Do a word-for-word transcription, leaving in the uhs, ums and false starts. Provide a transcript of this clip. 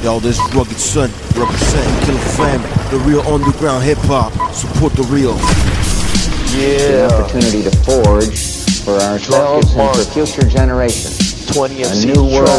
Yo, this Rugged Son, representing Killer Family, the real underground hip-hop. Support the real. Yeah. An opportunity to forge for ourselves and for future generations. twenty a new world